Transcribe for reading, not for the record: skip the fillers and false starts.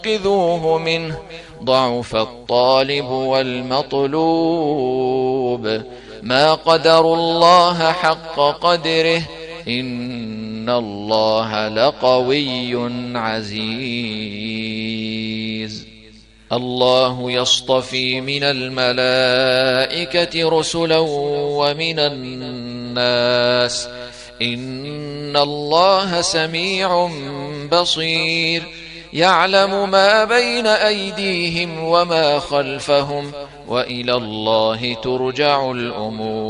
فاتخذوه منه ضعف الطالب والمطلوب ما قدروا الله حق قدره إن الله لقوي عزيز. الله يصطفي من الملائكة رسلا ومن الناس إن الله سميع بصير يعلم ما بين أيديهم وما خلفهم وإلى الله ترجع الأمور.